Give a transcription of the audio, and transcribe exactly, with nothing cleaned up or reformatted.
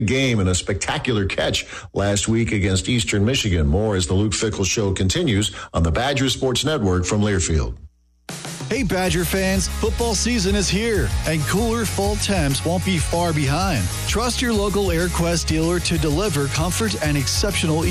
game and a spectacular catch last week against Eastern Michigan. More as the Luke Fickell Show continues on the Badger Sports Network from Learfield. Hey, Badger fans, football season is here, and cooler fall temps won't be far behind. Trust your local AirQuest dealer to deliver comfort and exceptional